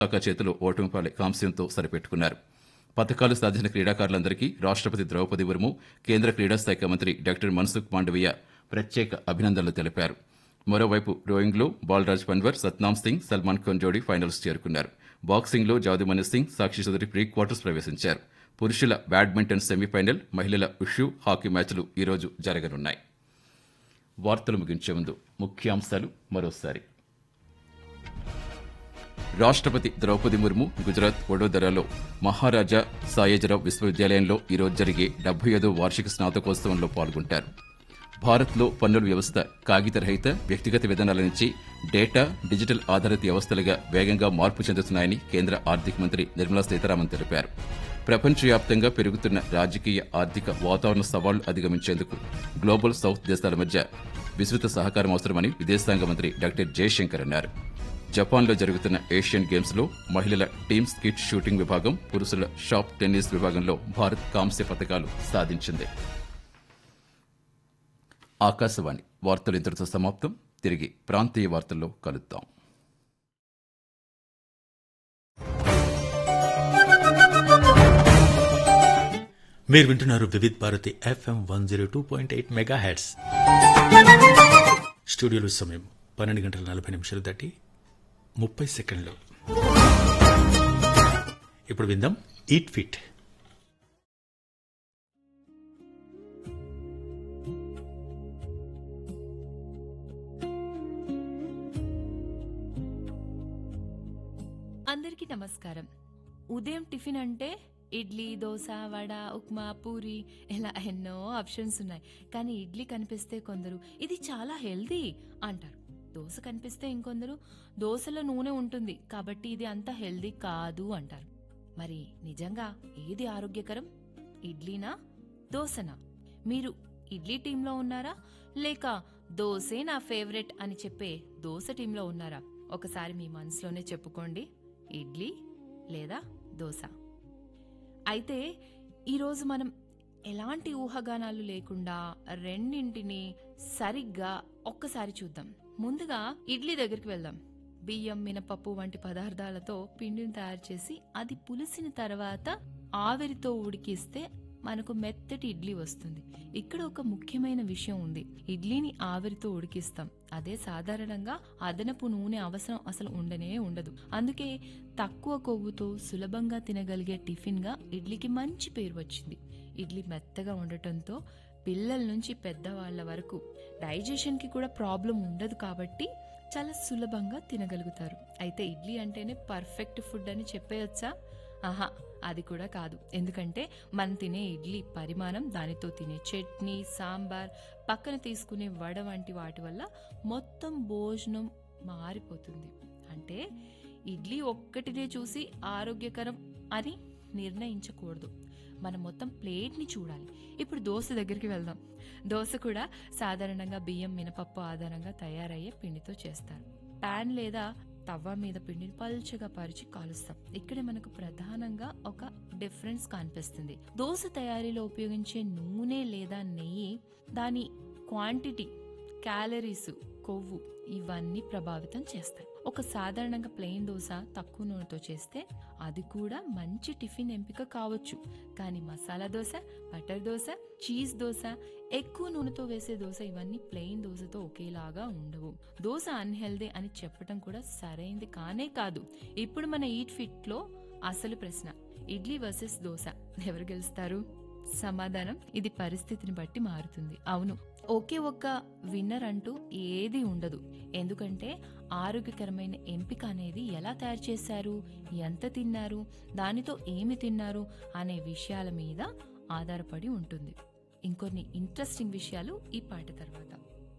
చేతిలో ఓటమిపాలై కాంస్యంతో సరిపెట్టుకున్నారు. పథకాలు సాధించిన క్రీడాకారులందరికీ రాష్ట్రపతి ద్రౌపది ముర్ము, కేంద్ర క్రీడా శాఖ మంత్రి డాక్టర్ మన్సుఖ్ మాండవీయ ప్రత్యేక అభినందనలు తెలిపారు. మరోవైపు రోయింగ్లో బాలరాజ్ పన్వర్, సత్నామ్ సింగ్, సల్మాన్ ఖాన్ జోడీ ఫైనల్స్ చేరుకున్నారు. బాక్సింగ్లో జాదుమణి సింగ్, సాక్షి చౌదరి ప్రీ క్వార్టర్స్ ప్రవేశించారు. పురుషుల బ్యాడ్మింటన్ సెమీఫైనల్, మహిళల ఉషు, హాకీ మ్యాచ్లు ఈరోజు జరగనున్నాయి. వార్తలు ముగించే ముందు ముఖ్యాంశాలు మరోసారి. రాష్ట్రపతి ద్రౌపది ముర్ము గుజరాత్ వడోదరాలో మహారాజా సాయేజరావు విశ్వవిద్యాలయంలో ఈరోజు జరిగే 75వ వార్షిక స్నాతకోత్సవంలో పాల్గొంటారు. భారత్లో పన్నుల వ్యవస్థ కాగితరహిత, వ్యక్తిగత విధానాల నుంచి డేటా, డిజిటల్ ఆధారిత వ్యవస్థలుగా వేగంగా మార్పు చెందుతున్నాయని కేంద్ర ఆర్థిక మంత్రి నిర్మలా సీతారామన్ తెలిపారు. ప్రపంచవ్యాప్తంగా పెరుగుతున్న రాజకీయ, ఆర్థిక వాతావరణ సవాళ్లు అధిగమించేందుకు గ్లోబల్ సౌత్ దేశాల మధ్య విస్తృత సహకారం అవసరమని విదేశాంగ మంత్రి డాక్టర్ జయశంకర్ అన్నారు. జపాన్లో జరుగుతున్న ఏషియన్ గేమ్స్లో మహిళల టీమ్ స్కిట్ షూటింగ్ విభాగం, పురుషుల షాప్ టెన్నిస్ విభాగంలో భారత్ కాంస్య పతకాలు సాధించింది. ఆకాశవాణి వార్తలు ఇంతటితో సమాప్తం. తిరిగి ప్రాంతీయ వార్తల్లో కలుద్దాం. మీరు వింటున్నారు వివిధ్ భారతి FM 102.8 మెగాహెర్ట్జ్. స్టూడియోలో సమయం 12:40 దాటి 30 సెకండ్లు. ఇప్పుడు విందాం ఈట్ ఫిట్. అందరికీ నమస్కారం. ఉదయం టిఫిన్ అంటే ఇడ్లీ, దోశ, వడ, ఉప్మా, పూరి ఇలా ఎన్నో ఆప్షన్స్ ఉన్నాయి. కానీ ఇడ్లీ కనిపిస్తే కొందరు ఇది చాలా హెల్దీ అంటారు. దోశ కనిపిస్తే ఇంకొందరు దోశలో నూనె ఉంటుంది కాబట్టి ఇది అంత హెల్దీ కాదు అంటారు. మరి నిజంగా ఏది ఆరోగ్యకరం? ఇడ్లీనా, దోశనా? మీరు ఇడ్లీ టీంలో ఉన్నారా, లేక దోశే నా ఫేవరెట్ అని చెప్పే దోశ టీంలో ఉన్నారా? ఒకసారి మీ మనసులోనే చెప్పుకోండి, ఇడ్లీ లేదా దోశ. అయితే ఈరోజు మనం ఎలాంటి ఊహాగానాలు లేకుండా రెండింటిని సరిగ్గా ఒక్కసారి చూద్దాం. ముందుగా ఇడ్లీ దగ్గరికి వెళ్దాం. బియ్యం, మినపప్పు వంటి పదార్థాలతో పిండిని తయారు చేసి అది పులిసిన తర్వాత ఆవిరితో ఉడికిస్తే మనకు మెత్తటి ఇడ్లీ వస్తుంది. ఇక్కడ ఒక ముఖ్యమైన విషయం ఉంది. ఇడ్లీని ఆవిరితో ఉడికిస్తాం. అదే సాధారణంగా అదనపు నూనె అవసరం అసలు ఉండనే ఉండదు. అందుకే తక్కువ కొవ్వుతో సులభంగా తినగలిగే టిఫిన్ గా ఇడ్లీకి మంచి పేరు వచ్చింది. ఇడ్లీ మెత్తగా ఉండటంతో పిల్లల నుంచి పెద్దవాళ్ల వరకు డైజెషన్ కి కూడా ప్రాబ్లం ఉండదు కాబట్టి చాలా సులభంగా తినగలుగుతారు. అయితే ఇడ్లీ అంటేనే పర్ఫెక్ట్ ఫుడ్ అని చెప్పేయొచ్చా? ఆహా, అది కూడా కాదు. ఎందుకంటే మనం తినే ఇడ్లీ పరిమాణం, దానితో తినే చట్నీ, సాంబార్, పక్కన తీసుకునే వడ వంటి వాటి వల్ల మొత్తం భోజనం మారిపోతుంది. అంటే ఇడ్లీ ఒక్కటినే చూసి ఆరోగ్యకరం అని నిర్ణయించకూడదు. మనం మొత్తం ప్లేట్ని చూడాలి. ఇప్పుడు దోశ దగ్గరికి వెళ్దాం. దోశ కూడా సాధారణంగా బియ్యం, మినపప్పు ఆధారంగా తయారయ్యే పిండితో చేస్తారు. పాన్ లేదా తవ్వ మీద పిండిని పల్చగా పరిచి కాలుస్తాం. ఇక్కడ మనకు ప్రధానంగా ఒక డిఫరెన్స్ కనిపిస్తుంది. దోశ తయారీలో ఉపయోగించే నూనె లేదా నెయ్యి, దాని క్వాంటిటీ, క్యాలరీస్, కొవ్వు ఇవన్నీ ప్రభావితం చేస్తాయి. ఒక సాధారణంగా ప్లెయిన్ దోశ తక్కువ నూనెతో చేస్తే అది కూడా మంచి టిఫిన్ ఎంపిక కావచ్చు. కానీ మసాలా దోశ, బటర్ దోశ, చీజ్ దోశ, ఎక్కువ నూనెతో వేసే దోశ ఇవన్నీ ప్లెయిన్ దోశతో ఒకేలాగా ఉండవు. దోశ అన్హెల్దీ అని చెప్పడం కూడా సరైంది కానే కాదు. ఇప్పుడు మన ఈట్ ఫిట్ లో అసలు ప్రశ్న, ఇడ్లీ వర్సెస్ దోశ ఎవరు గెలుస్తారు? సమాధానం, ఇది పరిస్థితిని బట్టి మారుతుంది. అవును, ఒకే ఒక్క విన్నర్ అంటూ ఏది ఉండదు. ఎందుకంటే ఆరోగ్యకరమైన ఎంపిక అనేది ఎలా తయారు చేశారు, ఎంత తిన్నారు, దానితో ఏమి తిన్నారు అనే విషయాల మీద ఆధారపడి ఉంటుంది. ఇంకొన్ని ఇంట్రెస్టింగ్ విషయాలు ఈ పాట తర్వాత.